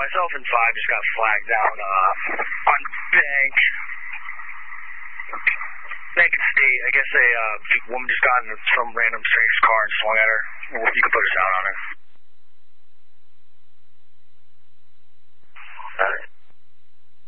myself and 5 just got flagged down on Bank. Bank and State. I guess a woman just got in some random stranger's car and swung at her. You can put us out on her.